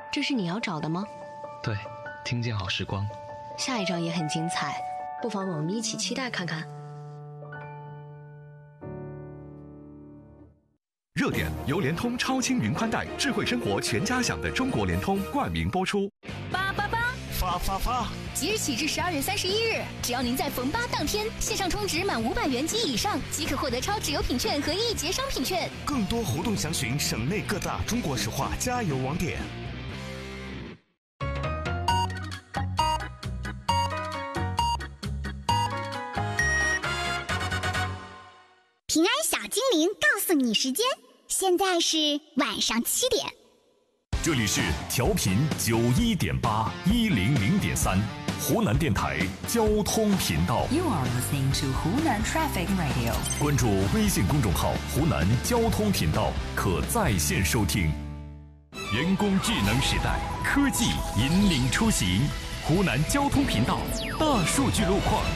这是你要找的吗？ 对，听见好时光。 下一章也很精彩，不妨我们一起期待看看。 热点由联通超轻云宽带智慧生活全家享的中国联通冠名播出。 发！ 即日起至12月31日，只要您在逢8当天线上充值满500元及以上，即可获得超值优品券和1节商品券。 更多活动详询省内各大中国石化加油网点。 平安小精灵告诉你时间，现在是晚上7点。 这里是调频91.8、100.3，湖南电台交通频道。 You are listening to Hunan Traffic Radio。 关注微信公众号“湖南交通频道”，可在线收听。人工智能时代，科技引领出行。湖南交通频道大数据路况。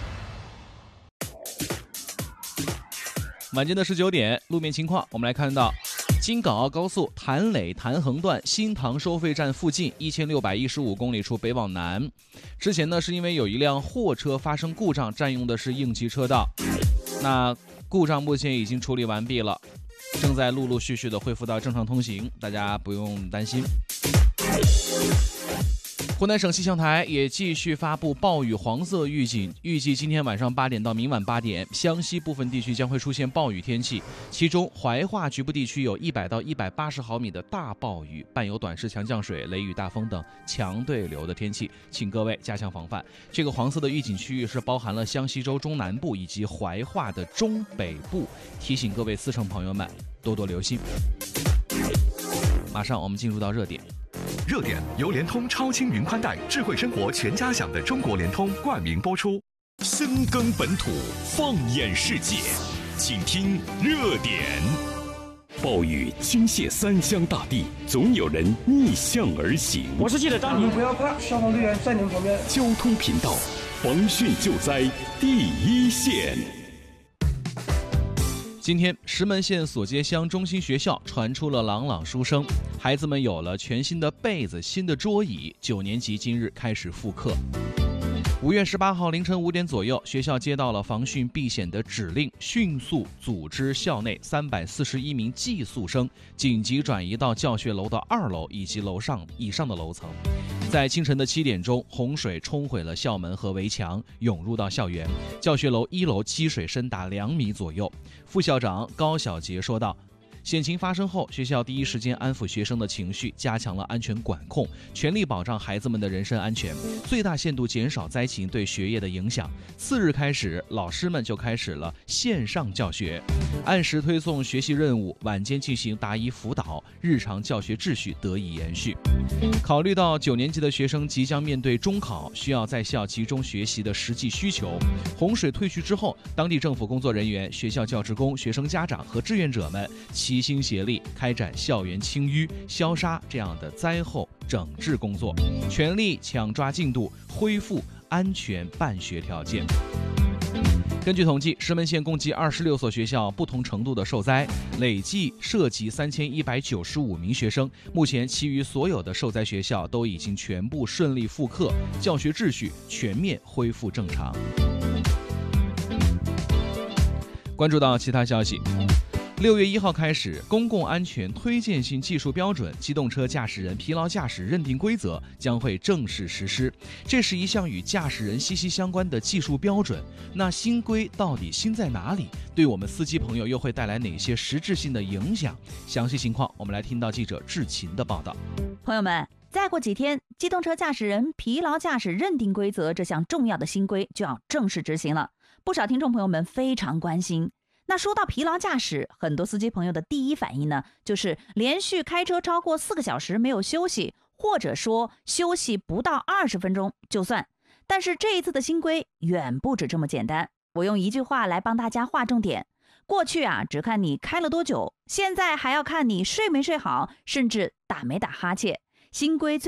晚间的19点，路面情况，我们来看到。京港澳高速潭磊潭衡段新塘收费站附近1615公里处北往南，之前呢是因为有一辆货车发生故障，占用的是应急车道，那故障目前已经处理完毕了，正在陆陆续续的恢复到正常通行，大家不用担心。湖南省气象台也继续发布暴雨黄色预警，预计今天晚上8点到明晚8点，湘西部分地区将会出现暴雨天气，其中怀化局部地区有100到180毫米的大暴雨，伴有短时强降水、雷雨大风等强对流的天气，请各位加强防范。这个黄色的预警区域是包含了湘西州中南部以及怀化的中北部，提醒各位司乘朋友们多多留心。马上我们进入到热点。 热点由联通超轻云宽带智慧生活全家享的中国联通冠名播出。 深耕本土，放眼世界，请听热点。暴雨倾泻三湘大地，总有人逆向而行。 我是记者张宁， 不要怕，消防队员在您旁边。 交通频道，防汛救灾第一线。 今天，石门县索街乡中心学校传出了朗朗书声，孩子们有了全新的被子、新的桌椅。9年级今日开始复课。5月18号凌晨5点左右，学校接到了防汛避险的指令，迅速组织校内341名寄宿生紧急转移到教学楼的2楼以及以上的楼层。在清晨的7点钟，洪水冲毁了校门和围墙，涌入到校园。教学楼1楼积水深达2米左右。副校长高小杰说道：“险情发生后，学校第一时间安抚学生的情绪，加强了安全管控，全力保障孩子们的人身安全，最大限度减少灾情对学业的影响。次日开始，老师们就开始了线上教学，按时推送学习任务，晚间进行答疑辅导，日常教学秩序得以延续。考虑到9年级的学生即将面对中考，需要在校集中学习的实际需求，洪水退去之后，当地政府工作人员、学校教职工、学生家长和志愿者们齐心协力开展校园清淤、消杀这样的灾后整治工作，全力抢抓进度，恢复安全办学条件。根据统计，石门县共计26所学校不同程度的受灾，累计涉及3195名学生。目前，其余所有的受灾学校都已经全部顺利复课，教学秩序全面恢复正常。关注到其他消息。6月1号开始，公共安全推荐性技术标准机动车驾驶人疲劳驾驶认定规则将会正式实施。这是一项与驾驶人息息相关的技术标准。那新规到底新在哪里？对我们司机朋友又会带来哪些实质性的影响？详细情况，我们来听到记者志勤的报道。 朋友们，再过几天，机动车驾驶人疲劳驾驶认定规则这项重要的新规就要正式执行了。不少听众朋友们非常关心。那说到疲劳驾驶，很多司机朋友的第一反应呢，就是连续开车超过4个小时没有休息，或者说休息不到20分钟就算。但是这一次的新规远不止这么简单，我用一句话来帮大家划重点。过去只看你开了多久，现在还要看你睡没睡好，甚至打没打哈欠。新规